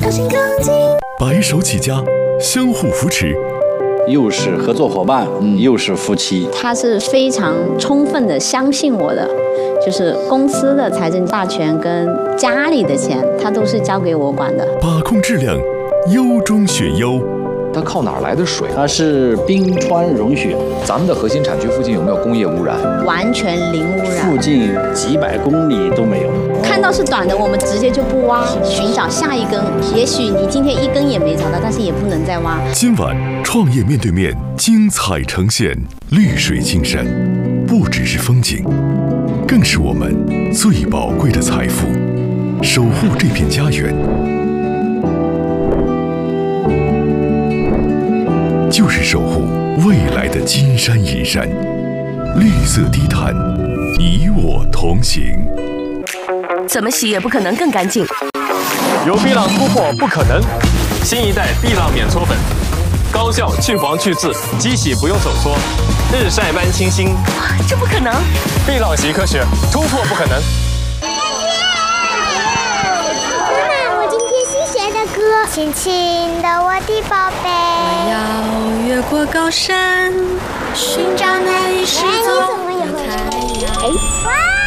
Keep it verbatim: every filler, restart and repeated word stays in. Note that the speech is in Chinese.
小心钢筋， 白手起家，相互扶持。 又是合作伙伴，嗯，又是夫妻。 他是非常充分的相信我的，就是公司的财政大权跟家里的钱，他都是交给我管的。 把控质量，优中选优。 它靠哪儿来的水？ 它是冰川融雪。 咱们的核心产区附近有没有工业污染？ 完全零污染。 附近几百公里都没有。 看到是短的，我们直接就不挖，寻找下一根。也许你今天一根也没找到，但是也不能再挖。 今晚创业面对面，精彩呈现。绿水青山，不只是风景，更是我们最宝贵的财富。守护这片家园，就是守护未来的金山银山。绿色低碳，与我同行。 怎么洗也不可能更干净。 由碧浪突破不可能，新一代碧浪免搓粉，高效去黄去渍，机洗不用手搓，日晒般清新。 这不可能！ 碧浪洗科学，突破不可能。 妈妈，我今天新学的歌，亲亲的我的宝贝。 我要越过高山，寻找那一失踪的太阳。 哇！